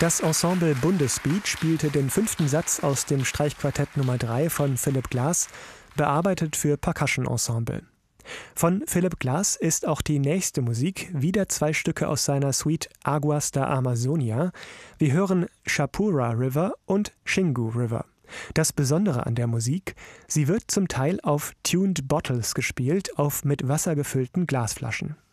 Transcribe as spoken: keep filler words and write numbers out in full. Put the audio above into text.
Das Ensemble Bundesbeat spielte den fünften Satz aus dem Streichquartett Nummer drei von Philip Glass, bearbeitet für Percussion Ensemble. Von Philip Glass ist auch die nächste Musik, wieder zwei Stücke aus seiner Suite Aguas da Amazonia. Wir hören Chapura River und Xingu River. Das Besondere an der Musik, sie wird zum Teil auf Tuned Bottles gespielt, auf mit Wasser gefüllten Glasflaschen.